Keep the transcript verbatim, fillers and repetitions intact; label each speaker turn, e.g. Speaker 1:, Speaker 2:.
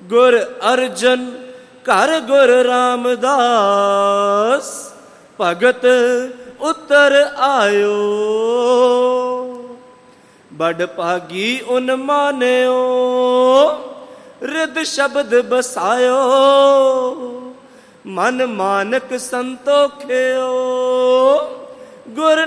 Speaker 1: गुर अर्जन घर गुर रामदास भगत उतर आयो। बड़ भागी उन मान्यो रिद शब्द बसायो। मन मानक संतोख्यो गुर